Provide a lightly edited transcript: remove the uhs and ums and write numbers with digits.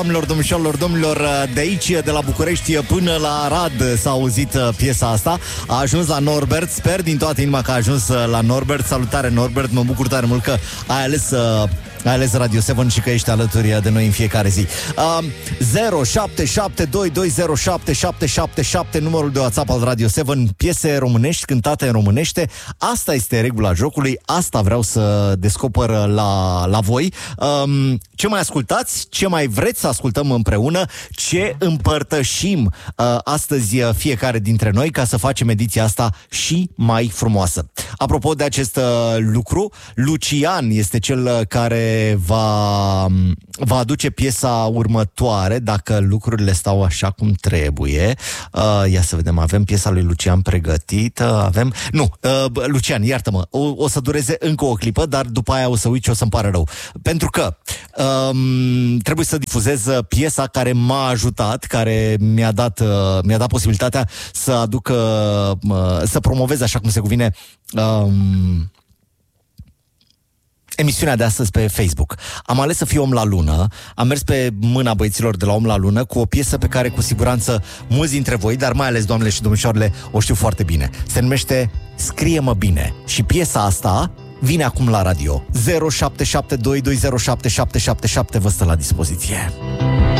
Doamnelor, domnișoarelor, domnilor, de aici, de la București până la Arad s-a auzit piesa asta. A ajuns la Norbert, sper din toată inima că a ajuns la Norbert. Salutare, Norbert, mă bucur tare mult că ai ales Radio 7 și că ești alături de noi în fiecare zi. 0772207777, numărul de WhatsApp al Radio 7, piese românești cântate în românește. Asta este regula jocului, asta vreau să descoper la voi. Ce mai ascultați? Ce mai vreți să ascultăm împreună? Ce împărtășim astăzi fiecare dintre noi ca să facem ediția asta și mai frumoasă? Apropo de acest lucru, Lucian este cel care va aduce piesa următoare, dacă lucrurile stau așa cum trebuie. Ia să vedem, avem piesa lui Lucian pregătită, avem... Nu, Lucian, iartă-mă, o să dureze încă o clipă, dar după aia o să uit și o să-mi pare rău. Pentru că trebuie să difuzez piesa care m-a ajutat, care mi-a dat posibilitatea să aduc, să promovez așa cum se cuvine emisiunea de astăzi pe Facebook. Am ales să fiu Om la Lună, am mers pe mâna băieților de la Om la Lună cu o piesă pe care cu siguranță mulți dintre voi, dar mai ales doamnele și domnișoarele, o știu foarte bine. Se numește Scrie-mă bine și piesa asta vine acum la radio. 0772207777 vă stă la dispoziție.